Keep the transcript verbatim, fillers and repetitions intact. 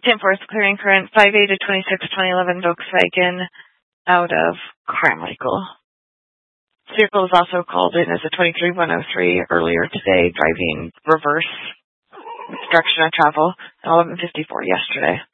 ten fourth clearing current, five A to twenty-six twenty eleven Volkswagen out of Carmichael. This vehicle was also called in as a twenty-three one oh three earlier today, driving reverse direction of travel at eleven fifty-four yesterday.